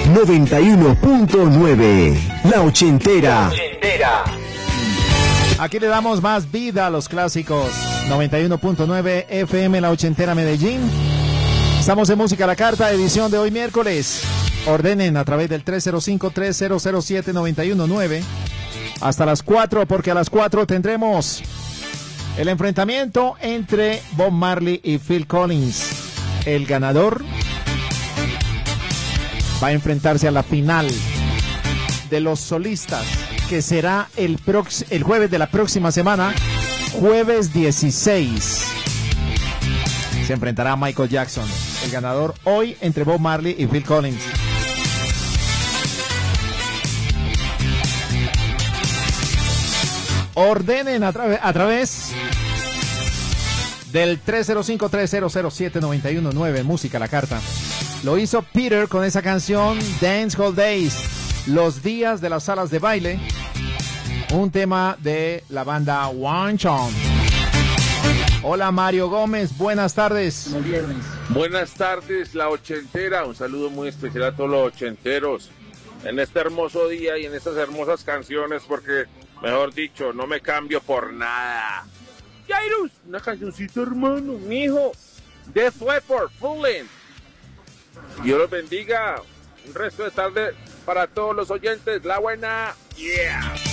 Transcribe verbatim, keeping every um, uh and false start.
noventa y uno punto nueve. La ochentera. La ochentera. Aquí le damos más vida a los clásicos. noventa y uno punto nueve F M, La Ochentera Medellín. Estamos en Música a la Carta, edición de hoy miércoles. Ordenen a través del tres cero cinco, tres cero cero siete, nueve uno nueve hasta las cuatro, porque a las cuatro tendremos el enfrentamiento entre Bob Marley y Phil Collins. El ganador va a enfrentarse a la final de los solistas, que será el, prox- el jueves de la próxima semana, jueves dieciséis. Se enfrentará a Michael Jackson. El ganador hoy entre Bob Marley y Phil Collins. Ordenen a, tra- a través del tres cero cinco, tres cero cero siete, nueve uno nueve, Música a la Carta. Lo hizo Peter con esa canción Dance Hall Days, los días de las salas de baile, un tema de la banda One Chon. Hola Mario Gómez, buenas tardes. Buenas tardes, La Ochentera. Un saludo muy especial a todos los ochenteros en este hermoso día y en estas hermosas canciones, porque, mejor dicho, no me cambio por nada. Jairus, una cancioncita, hermano, mijo. Death Weapon, Full Length. Dios los bendiga. Un resto de tarde para todos los oyentes. La buena. Yeah.